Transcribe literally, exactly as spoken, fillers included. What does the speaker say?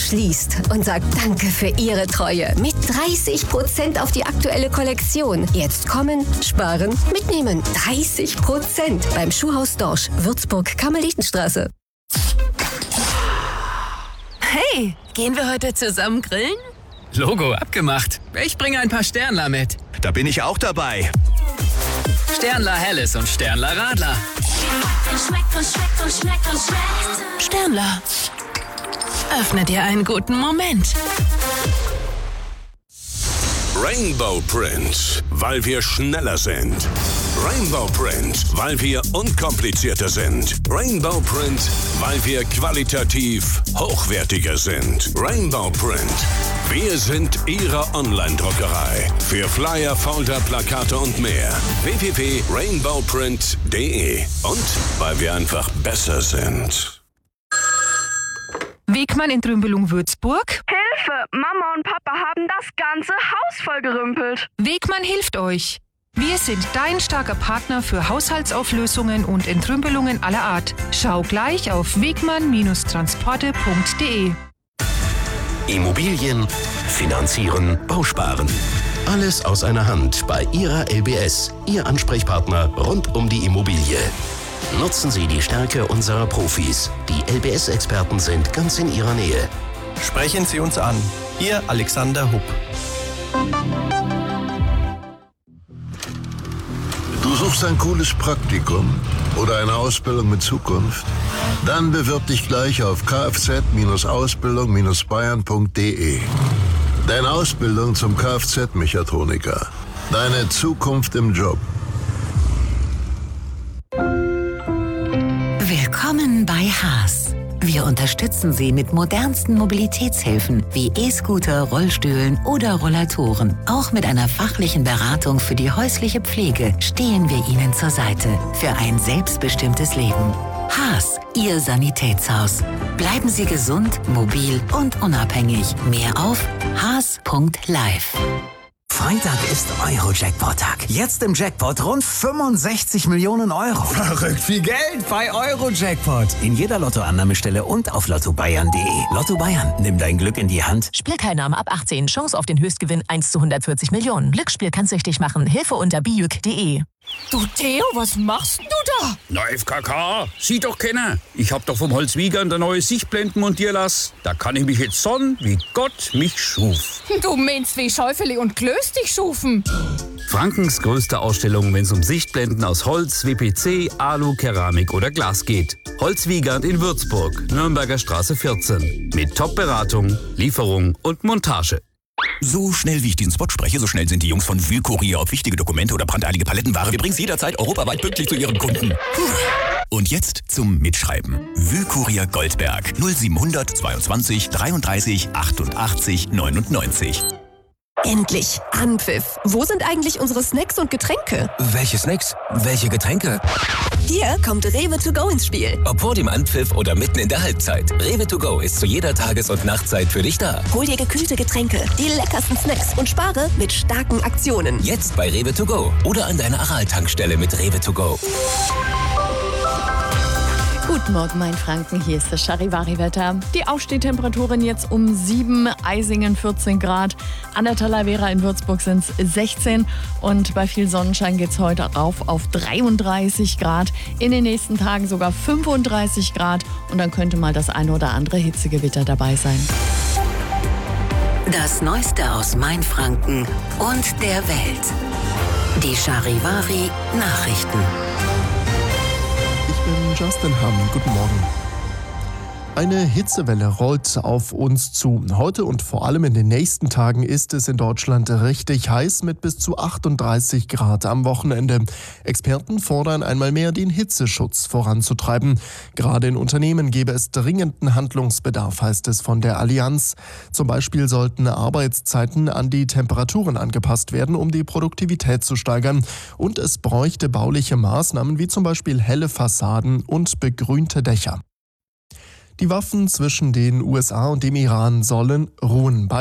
schließt und sagt Danke für Ihre Treue mit dreißig Prozent auf die aktuelle Kollektion. Jetzt kommen, sparen, mitnehmen. dreißig Prozent beim Schuhhaus Dorsch, Würzburg, Karmelitenstraße. Hey, gehen wir heute zusammen grillen? Logo abgemacht. Ich bringe ein paar Sternler mit. Da bin ich auch dabei. Sternler Helles und Sternler Radler. Sternler. Öffne dir einen guten Moment. Rainbow Print, weil wir schneller sind. Rainbow Print, weil wir unkomplizierter sind. Rainbow Print, weil wir qualitativ hochwertiger sind. Rainbow Print, wir sind Ihre Online-Druckerei. Für Flyer, Folder, Plakate und mehr. w w w punkt rainbow print punkt de. Und weil wir einfach besser sind. Wegmann in Trümbelung Würzburg. Hilfe! Mama und Papa haben das ganze Haus vollgerümpelt. Wegmann hilft euch. Wir sind dein starker Partner für Haushaltsauflösungen und Entrümpelungen aller Art. Schau gleich auf wegmann Transporte punkt de. Immobilien, Finanzieren, Bausparen. Alles aus einer Hand bei Ihrer L B S. Ihr Ansprechpartner rund um die Immobilie. Nutzen Sie die Stärke unserer Profis. Die L B S-Experten sind ganz in Ihrer Nähe. Sprechen Sie uns an. Ihr Alexander Hupp. Du suchst ein cooles Praktikum oder eine Ausbildung mit Zukunft? Dann bewirb dich gleich auf kfz Ausbildung bayern punkt de. Deine Ausbildung zum Kfz-Mechatroniker. Deine Zukunft im Job. Willkommen bei Haas. Wir unterstützen Sie mit modernsten Mobilitätshilfen wie E-Scooter, Rollstühlen oder Rollatoren. Auch mit einer fachlichen Beratung für die häusliche Pflege stehen wir Ihnen zur Seite für ein selbstbestimmtes Leben. Haas, Ihr Sanitätshaus. Bleiben Sie gesund, mobil und unabhängig. Mehr auf haas punkt live. Freitag ist Euro-Jackpot-Tag. Jetzt im Jackpot rund fünfundsechzig Millionen Euro. Verrückt viel Geld bei Euro-Jackpot. In jeder Lottoannahmestelle und auf lotto bayern punkt de. Lotto Bayern, nimm dein Glück in die Hand. Spielteilnahme ab achtzehn. Chance auf den Höchstgewinn eins zu hundertvierzig Millionen. Glücksspiel kann süchtig machen. Hilfe unter bijuk punkt de. Du Theo, was machst denn du da? Na, F K K, sieh doch keiner. Ich hab doch vom Holzwiegern der neue Sichtblenden montieren lassen. Da kann ich mich jetzt sonnen, wie Gott mich schuf. Du meinst wie Schäufele und Klöß dich schufen. Frankens größte Ausstellung, wenn es um Sichtblenden aus Holz, W P C, Alu, Keramik oder Glas geht. Holzwiegand in Würzburg, Nürnberger Straße vierzehn. Mit Top-Beratung, Lieferung und Montage. So schnell wie ich diesen Spot spreche, so schnell sind die Jungs von Wühlkurier auf wichtige Dokumente oder brandeilige Palettenware. Wir bringen es jederzeit europaweit pünktlich zu Ihren Kunden. Und jetzt zum Mitschreiben. Wühlkurier Goldberg null siebenhundert zweiundzwanzig dreiunddreißig achtundachtzig neunundneunzig. Endlich Anpfiff. Wo sind eigentlich unsere Snacks und Getränke? Welche Snacks? Welche Getränke? Hier kommt Rewe to go ins Spiel. Ob vor dem Anpfiff oder mitten in der Halbzeit. Rewe to go ist zu jeder Tages- und Nachtzeit für dich da. Hol dir gekühlte Getränke, die leckersten Snacks und spare mit starken Aktionen. Jetzt bei Rewe to go oder an deiner Aral-Tankstelle mit Rewe to go. Guten Morgen, mein Franken, hier ist das Charivari-Wetter. Die Aufstehtemperaturen jetzt um sieben, Eisingen vierzehn Grad, an der Talavera in Würzburg sind es sechzehn und bei viel Sonnenschein geht es heute rauf auf dreiunddreißig Grad, in den nächsten Tagen sogar fünfunddreißig Grad und dann könnte mal das eine oder andere Hitzegewitter dabei sein. Das Neueste aus Mainfranken und der Welt. Die Charivari-Nachrichten. Justin Hamm, guten Morgen. Eine Hitzewelle rollt auf uns zu. Heute und vor allem in den nächsten Tagen ist es in Deutschland richtig heiß mit bis zu achtunddreißig Grad am Wochenende. Experten fordern einmal mehr, den Hitzeschutz voranzutreiben. Gerade in Unternehmen gäbe es dringenden Handlungsbedarf, heißt es von der Allianz. Zum Beispiel sollten Arbeitszeiten an die Temperaturen angepasst werden, um die Produktivität zu steigern. Und es bräuchte bauliche Maßnahmen wie zum Beispiel helle Fassaden und begrünte Dächer. Die Waffen zwischen den U S A und dem Iran sollen ruhen.